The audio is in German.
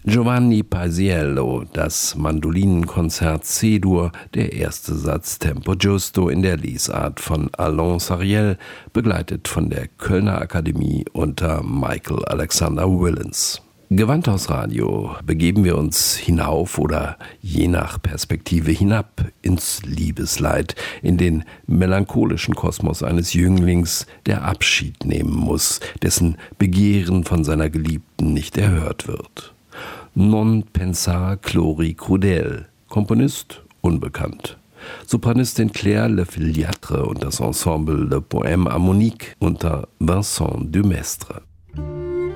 Giovanni Paisiello, das Mandolinenkonzert C-Dur, der erste Satz Tempo Giusto in der Lesart von Alain Sariel, begleitet von der Kölner Akademie unter Michael Alexander Willens. Gewandhausradio begeben wir uns hinauf oder je nach Perspektive hinab ins Liebesleid, in den melancholischen Kosmos eines Jünglings, der Abschied nehmen muss, dessen Begehren von seiner Geliebten nicht erhört wird. Non pensar Chlori Crudel, Komponist unbekannt. Sopranistin Claire Le Filiatre und das Ensemble Le Poème Harmonique unter Vincent Dumestre.